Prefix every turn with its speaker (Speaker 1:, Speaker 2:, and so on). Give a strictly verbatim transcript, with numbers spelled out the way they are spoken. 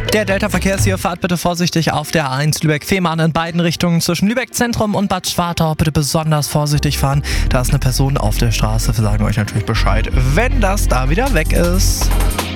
Speaker 1: Der Delta-Verkehr ist hier. Fahrt bitte vorsichtig auf der A eins Lübeck-Fehmarn in beiden Richtungen. Zwischen Lübeck-Zentrum und Bad Schwartau bitte besonders vorsichtig fahren. Da ist eine Person auf der Straße. Wir sagen euch natürlich Bescheid, wenn das da wieder weg ist.